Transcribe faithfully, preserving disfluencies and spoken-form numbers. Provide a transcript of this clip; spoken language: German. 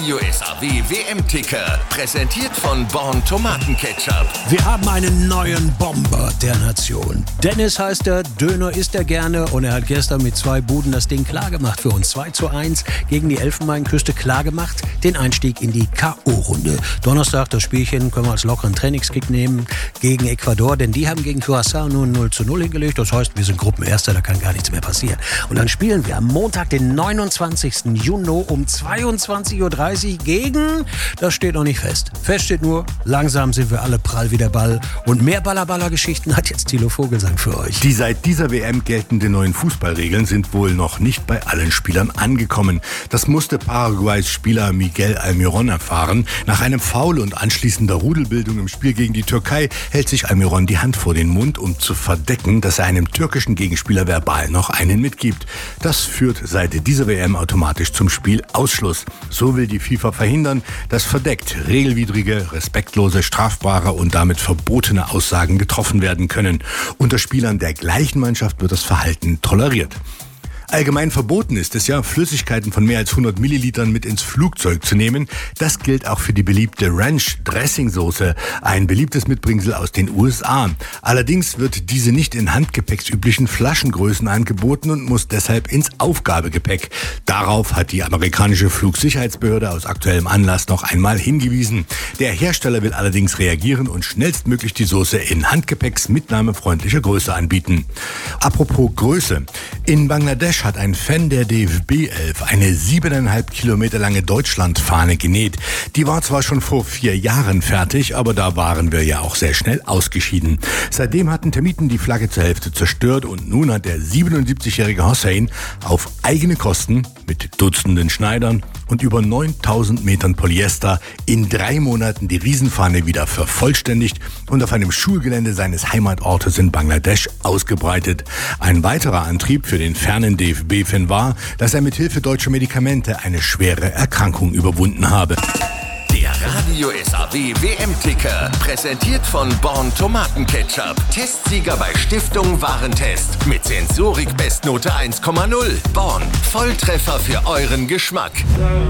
Radio S A W W M-Ticker, präsentiert von Born Tomatenketchup. Wir haben einen neuen Bomber der Nation. Dennis heißt er, Döner isst er gerne und er hat gestern mit zwei Buden das Ding klargemacht für uns. zwei zu eins gegen die Elfenbeinküste klargemacht, den Einstieg in die K O-Runde. Donnerstag das Spielchen können wir als lockeren Trainingskick nehmen gegen Ecuador, denn die haben gegen Curaçao nur null zu null hingelegt. Das heißt, wir sind Gruppenerster, da kann gar nichts mehr passieren. Und dann spielen wir am Montag, den neunundzwanzigsten Juni um zweiundzwanzig Uhr dreißig gegen, das steht noch nicht fest. Fest steht nur, langsam sind wir alle prall wie der Ball. Und mehr Baller-Baller-Geschichten hat jetzt Thilo Vogelsang für euch. Die seit dieser W M geltenden neuen Fußballregeln sind wohl noch nicht bei allen Spielern angekommen. Das musste Paraguays Spieler Miguel Almirón erfahren. Nach einem Foul und anschließender Rudelbildung im Spiel gegen die Türkei hält sich Almirón die Hand vor den Mund, um zu verdecken, dass er einem türkischen Gegenspieler verbal noch einen mitgibt. Das führt seit dieser W M automatisch zum Spielausschluss. So will die FIFA verhindern, dass verdeckt regelwidrige, respektlose, strafbare und damit verbotene Aussagen getroffen werden können. Unter Spielern der gleichen Mannschaft wird das Verhalten toleriert. Allgemein verboten ist es ja, Flüssigkeiten von mehr als hundert Millilitern mit ins Flugzeug zu nehmen. Das gilt auch für die beliebte Ranch-Dressing-Soße, ein beliebtes Mitbringsel aus den U S A. Allerdings wird diese nicht in handgepäcksüblichen Flaschengrößen angeboten und muss deshalb ins Aufgabegepäck. Darauf hat die amerikanische Flugsicherheitsbehörde aus aktuellem Anlass noch einmal hingewiesen. Der Hersteller will allerdings reagieren und schnellstmöglich die Soße in handgepäcksmitnahmefreundlicher Größe anbieten. Apropos Größe. In Bangladesch hat ein Fan der D F B elf eine siebeneinhalb Kilometer lange Deutschlandfahne genäht. Die war zwar schon vor vier Jahren fertig, aber da waren wir ja auch sehr schnell ausgeschieden. Seitdem hatten Termiten die Flagge zur Hälfte zerstört und nun hat der siebenundsiebzigjährige Hossein auf eigene Kosten mit Dutzenden Schneidern und über neuntausend Metern Polyester in drei Monaten die Riesenfahne wieder vervollständigt und auf einem Schulgelände seines Heimatortes in Bangladesch ausgebreitet. Ein weiterer Antrieb für den fernen D F B-Fan war, dass er mit Hilfe deutscher Medikamente eine schwere Erkrankung überwunden habe. Der Radio S A W W M-Ticker, präsentiert von Born Tomatenketchup. Testsieger bei Stiftung Warentest. Mit Sensorik Bestnote eins Komma null. Born, Volltreffer für euren Geschmack.